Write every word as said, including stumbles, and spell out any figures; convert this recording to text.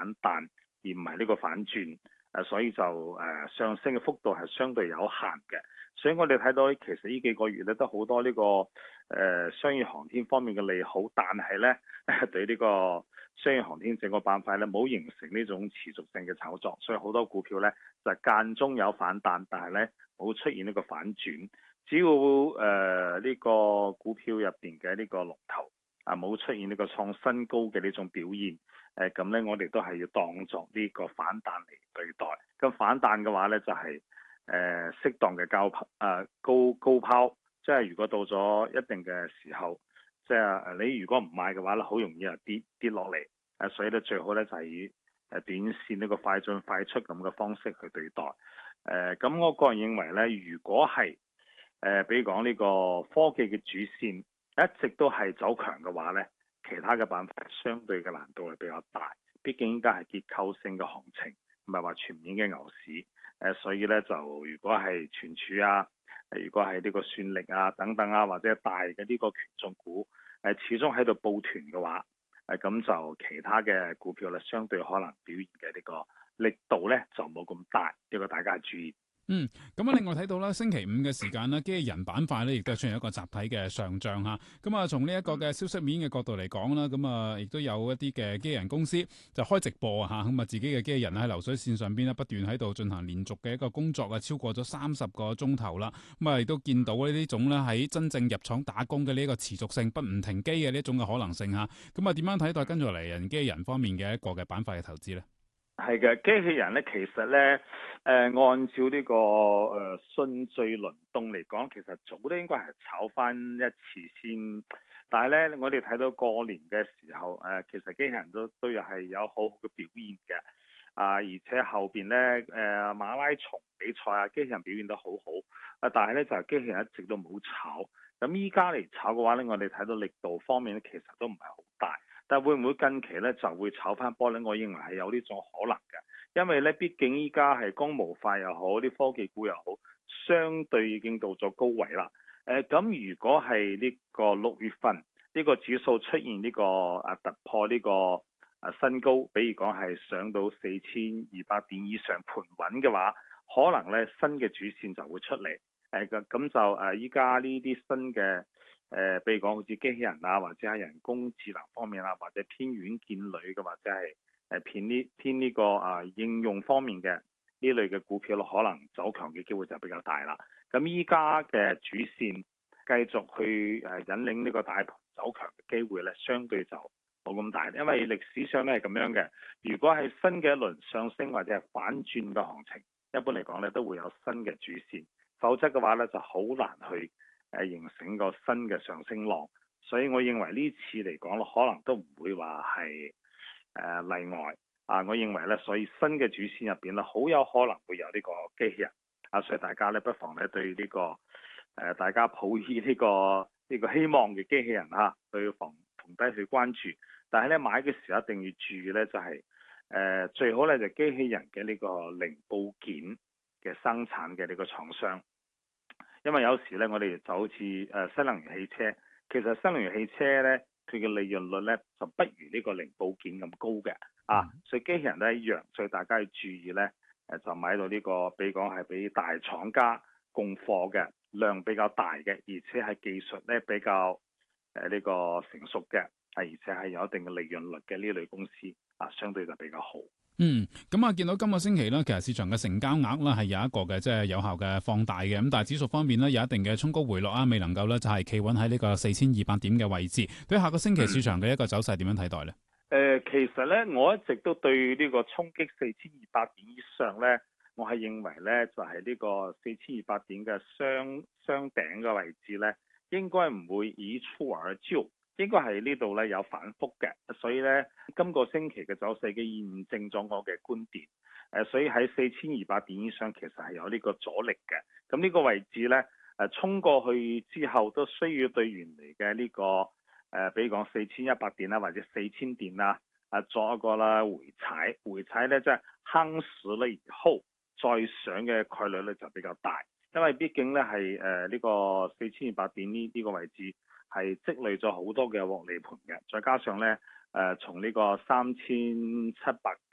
彈而唔係呢個反轉，誒所以就誒、呃、上升嘅幅度係相對有限嘅。所以我哋睇到其實呢幾個月咧都好多呢、這個誒、呃、商業航天方面嘅利好，但係咧對呢個商業航天整個板塊咧冇形成呢種持續性嘅炒作，所以好多股票咧就間中有反彈，但係咧冇出現呢個反轉。只要誒呢、呃這個股票入邊嘅呢個龍頭啊冇出現呢個創新高嘅呢種表現，誒咁咧我哋都係要當作呢個反彈嚟對待。咁反彈嘅話咧就係、是。誒、呃、適當嘅高拋誒高高拋，即係如果到咗一定嘅時候，即係你如果唔買嘅話咧，好容易啊跌跌落嚟。誒所以咧最好咧就係以誒短線呢個快進快出咁嘅方式去對待。誒、呃、咁我個人認為咧，如果係誒、呃、比如講呢個科技嘅主線一直都係走強嘅話咧，其他嘅板塊相對嘅難度係比較大。畢竟依家係結構性嘅行情，唔係話全面嘅牛市。誒，所以咧就如果係存儲啊，如果係呢個算力啊等等啊，或者大嘅呢個權重股，誒始終喺度抱團嘅話，誒咁就其他嘅股票咧，相對可能表現嘅呢個力度咧就冇咁大，呢個大家注意。 嗯，咁啊，另外睇到啦，星期五嘅時間咧，機器人板塊咧，亦都係出現一個集體嘅上漲嚇。咁啊，從呢一個嘅消息面嘅角度嚟講啦，咁啊，亦都有一啲嘅機器人公司就開直播啊嚇，咁啊，自己嘅機器人喺流水線上邊咧，不斷喺度進行連續嘅一個工作啊，超過咗三十個鐘頭啦。咁啊，亦都見到呢呢種咧喺真正入廠打工嘅呢一個持續性不唔停機嘅呢一種嘅可能性嚇。咁啊，點樣睇待跟住嚟人機器人方面嘅一個嘅板塊嘅投資咧？ 係嘅，機器人咧，其實咧，誒、呃、按照呢、這個誒、呃、順序輪動嚟講，其實早都應該係炒翻一次先。但係咧，我哋睇到過年嘅時候，誒、呃、其實機器人都都又係有好好嘅表現嘅。啊、呃，而且後邊咧，誒、呃、馬拉松比賽啊，機器人表現得好好。啊，但係咧就係、是、機器人一直都冇炒。咁依家嚟炒嘅話咧，我哋睇到力度方面咧，其實都唔係好大。但會唔會近期咧就會炒翻波咧？我認為係有呢種可能嘅，因為咧畢竟依家係光模塊又好，啲科技股又好，相對已經到咗高位啦。誒、呃、咁如果係呢個六月份呢、呢個指數出現呢、呢個啊突破呢個啊新高，比如講係上到四千二百點以上盤穩嘅話，可能咧新嘅主線就會出嚟。誒咁咁就誒依家呢啲新嘅。誒、呃，比如講好似機器人啊，或者係人工智能方面啊，或者偏軟件類嘅，或者係誒偏呢偏呢個啊應用方面嘅呢類嘅股票咯，可能走強嘅機會就比較大啦。咁依家嘅主線繼續去誒引領呢個大盤走強嘅機會咧，相對就冇咁大，因為歷史上咧係咁樣嘅。如果係新嘅一輪上升或者係反轉嘅行情，一般嚟講咧都會有新嘅主線，否則嘅話咧就好難去。誒形成個新嘅上升浪，所以我認為呢次嚟講咯，可能都唔會話係誒例外啊！我認為咧，所以新嘅主線入邊咧，好有可能會有呢個機器人啊，所以大家咧不妨咧對呢、這個誒、呃、大家抱以呢、這個呢、這個希望嘅機器人嚇去逢逢低去關注，但係咧買嘅時候一定要注意咧，就係、是、誒、呃、最好咧就機器人嘅呢個零部件嘅生產嘅呢個廠商。因為有時咧，我哋就好似誒新能源汽車，其實新能源汽車咧，佢嘅利潤率咧就不如呢個零部件咁高嘅啊，所以機器人都一樣，所以大家要注意咧，誒就買到呢、這個，比如講係俾大廠家供貨嘅量比較大嘅，而且係技術咧比較誒呢、這個成熟嘅，係而且係有一定嘅利潤率嘅呢類公司啊，相對就比較好。 嗯，咁啊，見到今個星期咧，其實市場嘅成交額咧係有一個嘅即係有效嘅放大嘅，咁但係指數方面咧有一定嘅衝高回落啊，未能夠咧就係企穩喺呢個四千二百點嘅位置。對下個星期市場嘅一個走勢點樣睇待咧？誒、 呃，其實咧我一直都對呢個衝擊四千二百點以上咧，我係認為咧就係、是、呢個四千二百點嘅雙雙頂嘅位置咧，應該唔會一蹴而就。應該係呢度咧有反覆嘅，所以咧今個星期嘅走勢嘅驗證咗我嘅觀點。誒，所以喺四千二百點以上其實係有呢個阻力嘅。咁呢個位置咧誒衝過去之後都需要對原嚟嘅呢個誒、呃，比如講四千一百點啦，或者四千點啦，啊作一個啦回踩，回踩咧即係坑死咧以後再上嘅概率咧就比較大，因為畢竟咧係誒呢個四千二百點呢呢個位置。係積累咗好多嘅獲利盤嘅，再加上咧誒、呃、從呢個三千七百